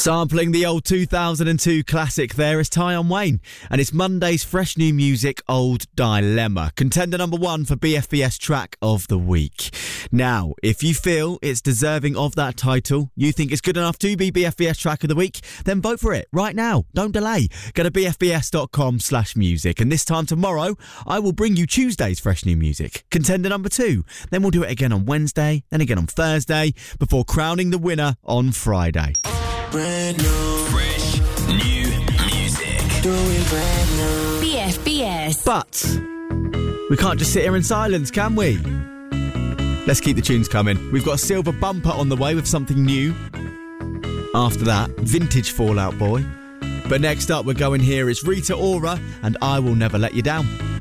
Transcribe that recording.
Sampling the old 2002 classic there is Tyon Wayne, and it's Monday's fresh new music, Old Dilemma, contender number 1 for BFBS Track of the Week. Now, if you feel it's deserving of that title, you think it's good enough to be BFBS Track of the Week, then vote for it right now. Don't delay. Go to bfbs.com/music, and this time tomorrow, I will bring you Tuesday's fresh new music, contender number 2. Then we'll do it again on Wednesday, then again on Thursday, before crowning the winner on Friday. Brand new, fresh new music. Do it brand new. BFBS. But we can't just sit here in silence, can we? Let's keep the tunes coming. We've got a silver bumper on the way with something new. After that, vintage Fall Out Boy. But next up, we're going here. It's Rita Ora and I Will Never Let You Down.